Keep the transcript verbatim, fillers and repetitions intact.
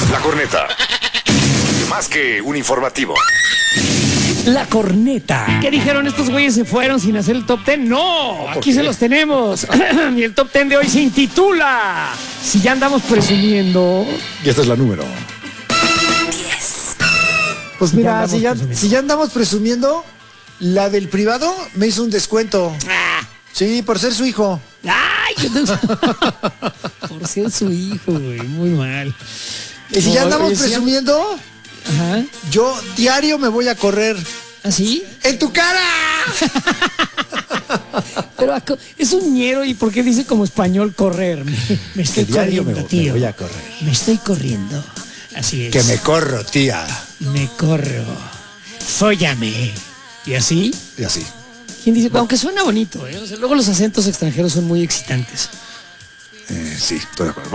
La Corneta. Más que un informativo. La Corneta. ¿Qué dijeron? ¿Estos güeyes se fueron sin hacer el top ten? ¡No! Aquí qué? se los tenemos. Y el top ten de hoy se intitula Si ya andamos presumiendo. Y esta es la número. Pues Si ya mira, andamos si ya, presumiendo. si ya andamos presumiendo, la del privado me hizo un descuento. Ah. Sí, por ser su hijo. ¡Ay! yo no- Por ser su hijo, güey. Muy mal. Y si ya No, andamos oye, si ya- presumiendo, Ajá. yo diario me voy a correr. ¿Así? ¡En tu cara! Pero aco- es un ñero. ¿Y por qué dice como español correr? Me, me estoy diario me, corriendo, me tío. voy a correr. Me estoy corriendo. Así es. Que me corro, tía. Me corro. Fóllame. ¿Y así? Y así. ¿Quién dice? Aunque suena bonito, ¿eh? O sea, luego los acentos extranjeros son muy excitantes. Eh, sí, estoy de acuerdo.